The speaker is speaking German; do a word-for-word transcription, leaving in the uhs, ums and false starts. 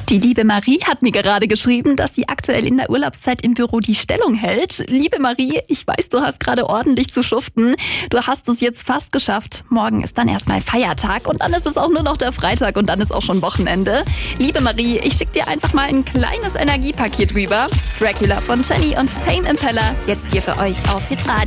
Die liebe Marie hat mir gerade geschrieben, dass sie aktuell in der Urlaubszeit im Büro die Stellung hält. Liebe Marie, ich weiß, du hast gerade ordentlich zu schuften. Du hast es jetzt fast geschafft. Morgen ist dann erstmal Feiertag und dann ist es auch nur noch der Freitag und dann ist auch schon Wochenende. Liebe Marie, ich schicke dir einfach mal ein kleines Energiepaket rüber. Dracula von Jenny und Tame Impala, jetzt hier für euch auf Hitradio.